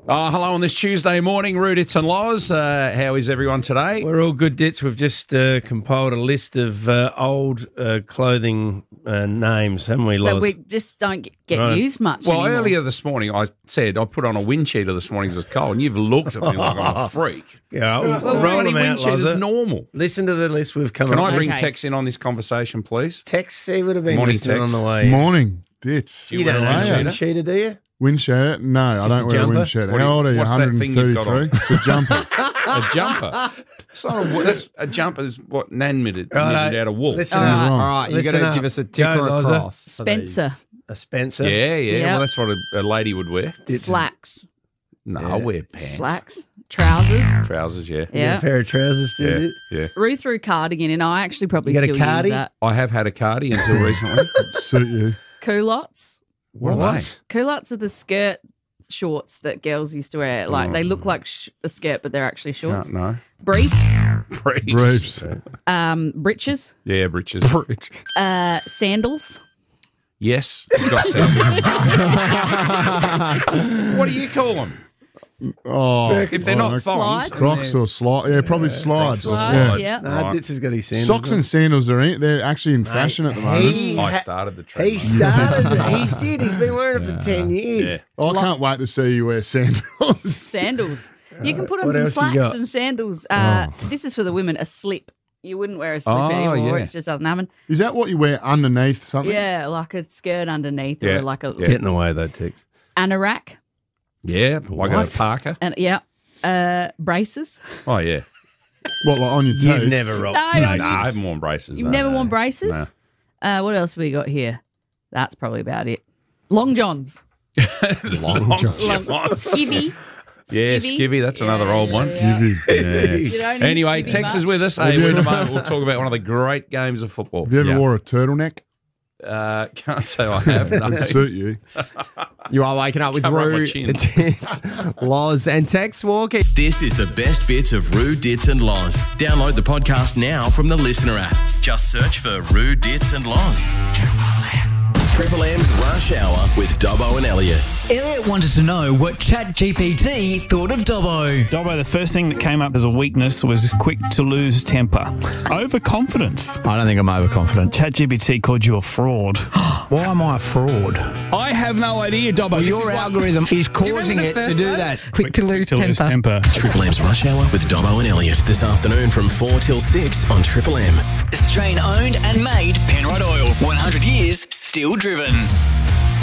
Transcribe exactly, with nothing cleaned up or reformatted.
Oh, hello on this Tuesday morning, Roo, Dits and Loz. Uh, how is everyone today? We're all good, Dits. We've just uh, compiled a list of uh, old uh, clothing uh, names, haven't we, Loz? That we just don't get, get Right. used much Well, anymore. earlier this morning, I said I put on a wind cheater this morning because it's cold, and you've looked at me like I'm a freak. Yeah, Well, roll bloody them out, wind cheater's Loz. normal. Listen to the list we've come Can up I bring Okay. Tex in on this conversation, please? Tex, he would have been Morning, listening Tex. on the way. Morning, Dits. Do You wear don't a know wind a wind cheater? cheater, do you? Wind shirt? No, I Just don't a wear a jumper? wind shirt. What do How you- old are you? what's that thing you've got on? one thirty-three. It's a jumper. A jumper. It's not a, that's a jumper is what Nan knitted, Right, knitted out of wool. Listen All up. right. Wrong. All right, you Listen got to up. give us a tick Go, or a Loza. cross. for Spencer. these. A Spencer. Yeah, yeah. Yep. Well, that's what a, a lady would wear. Slacks. No, Yeah. I wear pants. Slacks. Trousers. Trousers, yeah. You got Yeah. a pair of trousers, Yeah, did yeah. Ruth threw cardigan in. I actually probably You got a still cardi? use that. I have had a cardi until recently. Suit you. Culottes. What are they? Culottes are the skirt shorts that girls used to wear. Like they look like sh- a skirt, but they're actually shorts. Can't know. Briefs. Briefs. Briefs. Um, breeches. Yeah, breeches. Uh, sandals. Yes. You've got sandals. What do you call them? Oh, If they're not oh, thongs. Slides. Crocs or slide. Yeah, probably slides. Slides, Yeah. yeah. Nah, Right. Dits has got his sandals. Socks and sandals are in, they're actually in fashion at the moment. He, I ha- started the trend. he mate. started it. He did. He's been wearing it for ten years. I can't wait to see you wear sandals. Sandals. You can put on what some else you slacks got? and sandals. Uh, This is for the women. A slip. You wouldn't wear a slip Oh, anymore. yeah. It's just doesn't happen. Is that what you wear underneath something? Yeah, like a skirt underneath Yeah, or like a yeah. Getting away, though, Tex. anorak. Yeah, like a What? parka. And yeah, uh, braces. Oh, yeah. What, like on your You've teeth? never rocked. No, No, no, I haven't worn braces. You've no, never no. worn braces? Uh, what else we got here? That's probably about it. Long johns. Long Long, johns. skivvy. Yeah, skivvy. That's another old one. Yeah. Yeah. You don't need Anyway, skivvy Tex is much. with us. Hey, in a moment, we'll talk about one of the great games of football. Have you ever Yeah. wore a turtleneck? Uh, can't say I have. No. It'd suit you. You are waking up with Cover up my Roo, chin. Dits, Loz, and Tex Walker. This is the best bits of Roo, Dits and Loz. Download the podcast now from the Listener app. Just search for Roo, Dits and Loz. Triple M's Rush Hour with Dobbo and Elliot. Elliot wanted to know what ChatGPT thought of Dobbo. Dobbo, the first thing that came up as a weakness was quick to lose temper. Overconfidence. I don't think I'm overconfident. ChatGPT called you a fraud. Why am I a fraud? I have no idea, Dobbo. This Your is like- algorithm is causing the it to first do one? that. Quick to lose to lose temper. temper. Triple M's Rush Hour with Dobbo and Elliot. This afternoon from four till six on Triple M. Australian owned and made Penrod Oil. one hundred years still driven.